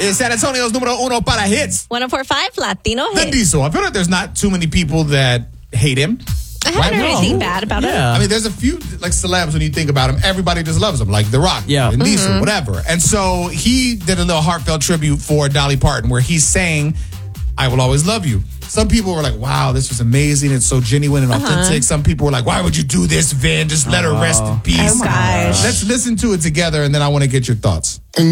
is San Antonio's número uno para hits. 104.5 Latino The hit. Diesel. I feel like there's not too many people that hate him. I haven't heard anything bad about it. I mean, there's a few like celebs when you think about him. Everybody just loves him, like The Rock, and Diesel, whatever. And so he did a little heartfelt tribute for Dolly Parton, where he's saying, "I will always love you." Some people were like, "Wow, this was amazing. It's so genuine and authentic." Some people were like, "Why would you do this, Vin? Just let her rest in peace." Oh gosh. Let's listen to it together, and then I want to get your thoughts.